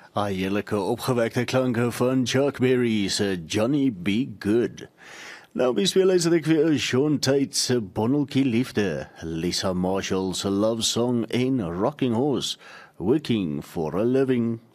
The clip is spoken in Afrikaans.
Heerlijke opgewekte klanke van Chuck Berry se Johnny Be Good. Nou bespeel is ek weer Sean Tate se Bonneltjie Liefde, Lisa Marshall se Love Song en Rocking Horse, Working for a Living.